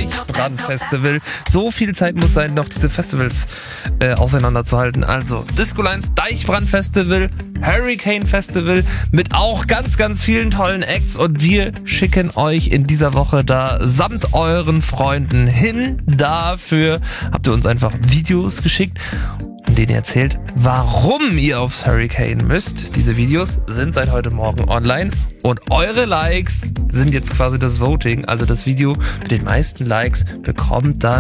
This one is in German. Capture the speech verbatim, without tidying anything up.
Deichbrand-Festival. So viel Zeit muss sein, noch diese Festivals äh, auseinanderzuhalten. Also Disco Lines Deichbrand-Festival, Hurricane Festival mit auch ganz, ganz vielen tollen Acts und wir schicken euch in dieser Woche da samt euren Freunden hin. Dafür habt ihr uns einfach Videos geschickt, in denen ihr erzählt, warum ihr aufs Hurricane müsst. Diese Videos sind seit heute Morgen online und eure Likes sind jetzt quasi das Voting. Also das Video mit den meisten Likes bekommt dann